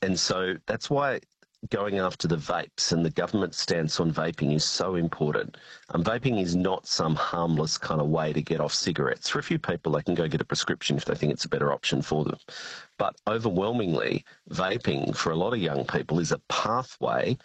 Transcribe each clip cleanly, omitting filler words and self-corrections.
And so that's why going after the vapes and the government stance on vaping is so important. Vaping is not some harmless kind of way to get off cigarettes. For a few people, they can go get a prescription if they think it's a better option for them. But overwhelmingly, vaping for a lot of young people is a pathway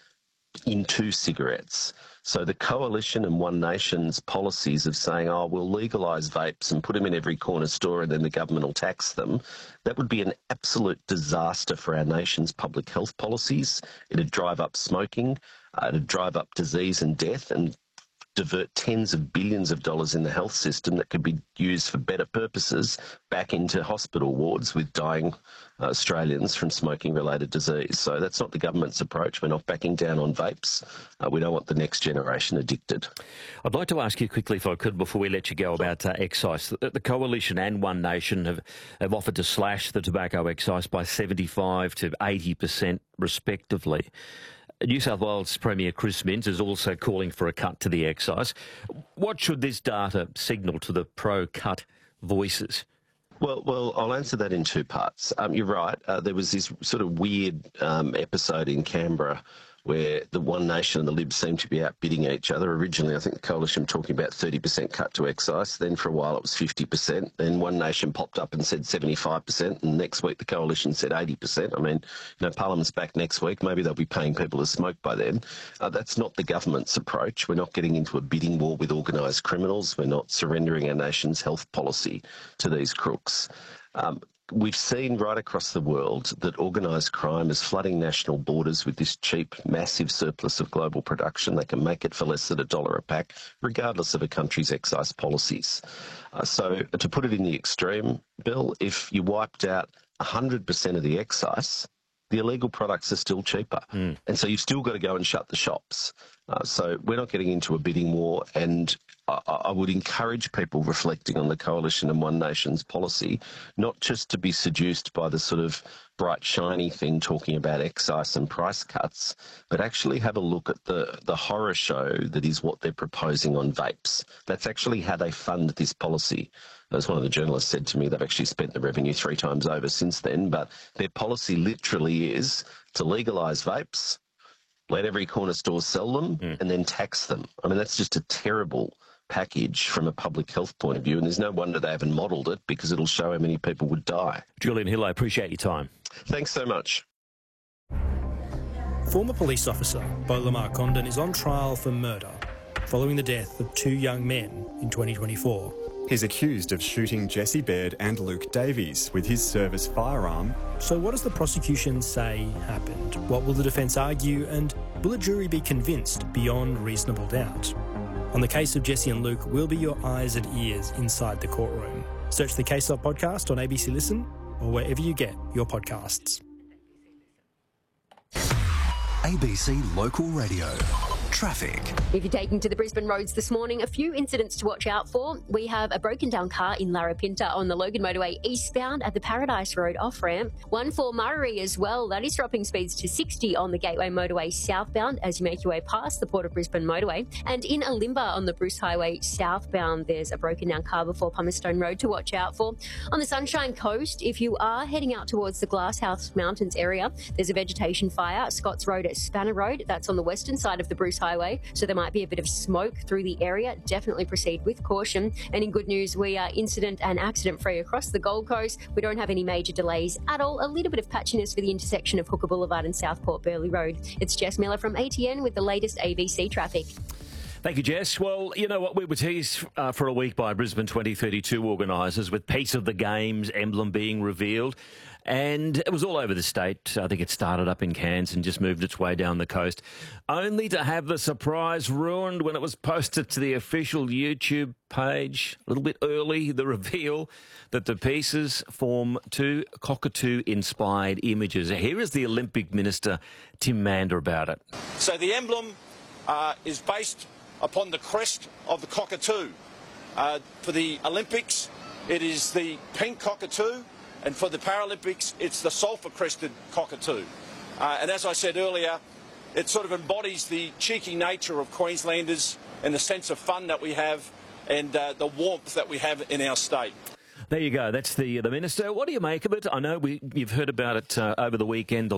into cigarettes. So the Coalition and One Nation's policies of saying, oh, we'll legalise vapes and put them in every corner store and then the government will tax them, that would be an absolute disaster for our nation's public health policies. It'd drive up smoking, it'd drive up disease and death and divert tens of billions of dollars in the health system that could be used for better purposes back into hospital wards with dying Australians from smoking-related disease. So that's not the government's approach. We're not backing down on vapes. We don't want the next generation addicted. I'd like to ask you quickly, if I could, before we let you go, about excise. The Coalition and One Nation have offered to slash the tobacco excise by 75 to 80% respectively. New South Wales Premier Chris Minns is also calling for a cut to the excise. What should this data signal to the pro-cut voices? Well, I'll answer that in two parts. You're right. There was this sort of weird episode in Canberra where the One Nation and the Libs seemed to be outbidding each other. Originally, I think the Coalition were talking about 30% cut to excise. Then for a while it was 50%. Then One Nation popped up and said 75%. And next week the Coalition said 80%. I mean, Parliament's back next week. Maybe they'll be paying people to smoke by then. That's not the government's approach. We're not getting into a bidding war with organised criminals. We're not surrendering our nation's health policy to these crooks. We've seen right across the world that organised crime is flooding national borders with this cheap, massive surplus of global production. They can make it for less than $1 a pack, regardless of a country's excise policies. So to put it in the extreme, Bill, if you wiped out 100% of the excise, the illegal products are still cheaper. And so you've still got to go and shut the shops. So we're not getting into a bidding war, and I would encourage people reflecting on the Coalition and One Nation's policy, not just to be seduced by the sort of bright, shiny thing talking about excise and price cuts, but actually have a look at the horror show that is what they're proposing on vapes. That's actually how they fund this policy. As one of the journalists said to me, they've actually spent the revenue 3 times over since then, but their policy literally is to legalise vapes, let every corner store sell them, and then tax them. I mean, that's just a terrible package from a public health point of view, and there's no wonder they haven't modelled it, because it'll show how many people would die. Julian Hill, I appreciate your time. Thanks so much. Former police officer Beau Lamar Condon is on trial for murder following the death of 2 young men in 2024. He's accused of shooting Jesse Baird and Luke Davies with his service firearm. So what does the prosecution say happened? What will the defence argue, and will a jury be convinced beyond reasonable doubt? On the case of Jesse and Luke, we'll be your eyes and ears inside the courtroom. Search the Case Up podcast on ABC Listen or wherever you get your podcasts. ABC Local Radio. Traffic. If you're taking to the Brisbane roads this morning, a few incidents to watch out for. We have a broken down car in Larapinta on the Logan Motorway eastbound at the Paradise Road off-ramp. One for Murray as well. That is dropping speeds to 60 on the Gateway Motorway southbound as you make your way past the Port of Brisbane Motorway. And in Alimba on the Bruce Highway southbound, there's a broken down car before Palmerston Road to watch out for. On the Sunshine Coast, if you are heading out towards the Glasshouse Mountains area, there's a vegetation fire. Scotts Road at Spanner Road, that's on the western side of the Bruce Highway, so there might be a bit of smoke through the area. Definitely proceed with caution. And in good news, we are incident and accident free across the Gold Coast. We don't have any major delays at all. A little bit of patchiness for the intersection of Hooker Boulevard and Southport Burleigh Road. It's Jess Miller from ATN with the latest ABC traffic. Thank you, Jess. Well, you know what? We were teased for a week by Brisbane 2032 organisers with Piece of the Games emblem being revealed. And it was all over the state. I think it started up in Cairns and just moved its way down the coast, only to have the surprise ruined when it was posted to the official YouTube page a little bit early, the reveal that the pieces form 2 cockatoo-inspired images. Here is the Olympic Minister, Tim Mander, about it. So the emblem is based upon the crest of the cockatoo. For the Olympics, it is the pink cockatoo, and for the Paralympics, it's the sulphur-crested cockatoo. And as I said earlier, it sort of embodies the cheeky nature of Queenslanders and the sense of fun that we have and the warmth that we have in our state. There you go. That's the Minister. What do you make of it? I know you've heard about it over the weekend.